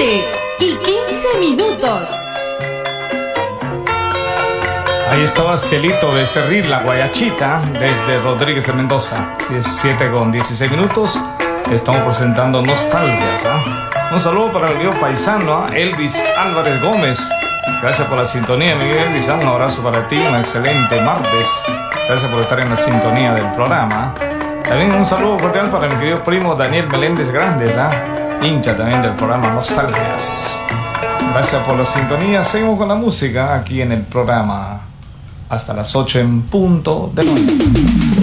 7:15. Ahí estaba Cielito Becerril, la guayachita, desde Rodríguez de Mendoza. Si es 7:16. Estamos presentando Nostalgias. Un saludo para el amigo paisano, Elvis Álvarez Gómez. Gracias por la sintonía, Miguel Elvis. Un abrazo para ti, un excelente martes. Gracias por estar en la sintonía del programa. También un saludo cordial para mi querido primo Daniel Meléndez Grandes, hincha también del programa Nostalgias. Gracias por la sintonía. Seguimos con la música aquí en el programa hasta las 8 en punto de la noche.